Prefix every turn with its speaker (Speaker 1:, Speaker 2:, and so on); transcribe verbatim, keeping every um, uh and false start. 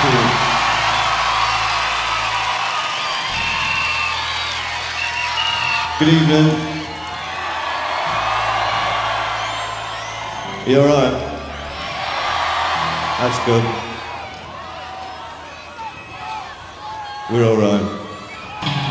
Speaker 1: Good evening. You alright? That's good. We're alright.